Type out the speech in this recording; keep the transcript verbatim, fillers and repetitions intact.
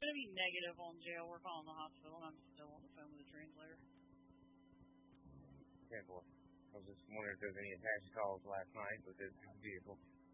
gonna be negative on jail. We're calling the hospital, and I'm still on the phone with the translator. Yeah, boy. I was just wondering if there's any attached calls last night with this vehicle.